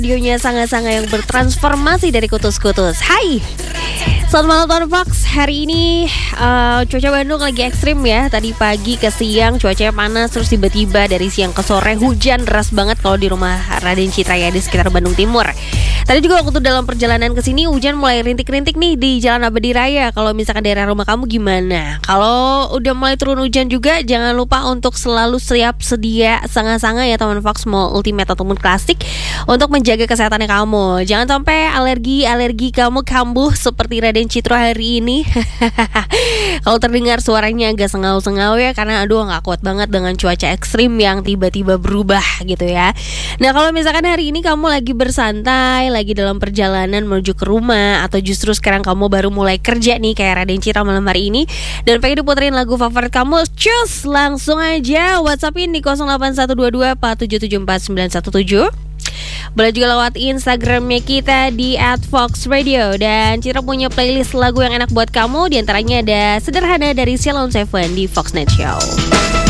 Radionya sangat-sangat yang bertransformasi dari kutus-kutus. Hai, selamat malam Fox. Hari ini cuaca Bandung lagi ekstrim ya. Tadi pagi ke siang cuacanya panas, terus tiba-tiba dari siang ke sore hujan deras banget kalau di rumah Raden Citra ya, di sekitar Bandung Timur. Tadi juga waktu dalam perjalanan ke sini hujan mulai rintik-rintik nih di Jalan Abadi Raya. Kalau misalkan daerah rumah kamu gimana? Kalau udah mulai turun hujan juga, jangan lupa untuk selalu siap sedia sanga-sanga ya teman Fox, mau ultimate ataupun klasik, untuk menjaga kesehatannya kamu. Jangan sampai alergi kamu kambuh seperti Raden Citra hari ini. Kalau terdengar suaranya agak sengau-sengau ya, karena aduh gak kuat banget dengan cuaca ekstrim yang tiba-tiba berubah gitu ya. Nah kalau misalkan hari ini kamu lagi bersantai, lagi dalam perjalanan menuju ke rumah, atau justru sekarang kamu baru mulai kerja nih kayak Raden Citra malam hari ini, dan pengen diputerin lagu favorit kamu, cus langsung aja WhatsAppin di 08122 4774917. Boleh juga lewat Instagramnya kita di @foxradio. Dan Citra punya playlist lagu yang enak buat kamu. Di antaranya ada Sederhana dari Ceylon Seven di Foxnet Show.